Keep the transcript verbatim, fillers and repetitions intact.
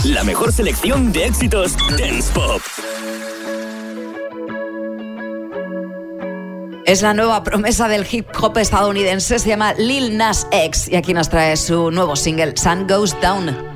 La mejor selección de éxitos dance pop. Es la nueva promesa del hip hop estadounidense, se llama Lil Nas X y aquí nos trae su nuevo single, Sun Goes Down.